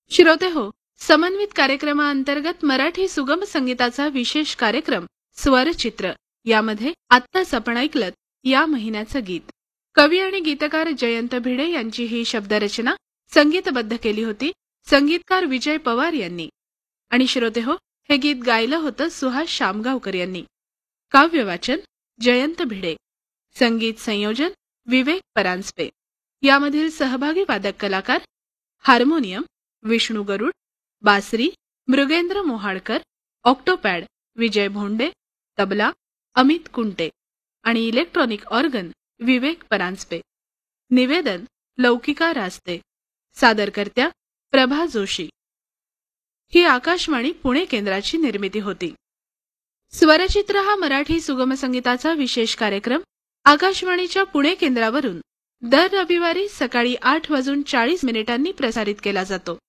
श्रोते हो, समन्वित कार्यक्रमाअंतर्गत मराठी सुगम संगीताचा विशेष कार्यक्रम स्वरचित्र यामध्ये आत्ताच आपण ऐकलत या महिन्याचं गीत. कवी आणि गीतकार जयंत भिडे यांची ही शब्दरचना संगीतबद्ध केली होती संगीतकार विजय पवार यांनी. आणि श्रोते हो, हे गीत गायलं होतं सुहास शामगावकर यांनी. काव्य वाचन जयंत भिडे, संगीत संयोजन विवेक परांजपे. यामधील सहभागी वादक कलाकार हार्मोनियम विष्णू गरुड, बासरी मृगेंद्र मोहाळकर, ऑक्टोपॅड विजय भोंडे, तबला अमित कुंटे आणि इलेक्ट्रॉनिक ऑर्गन विवेक परांजपे. निवेदन लौकिका रास्ते. सादरकर्त्या प्रभा जोशी. ही आकाशवाणी पुणे केंद्राची निर्मिती होती. स्वरचित्र हा मराठी सुगम संगीताचा विशेष कार्यक्रम आकाशवाणीच्या पुणे केंद्रावरून दर रविवारी सकाळी 8:40 प्रसारित केला जातो.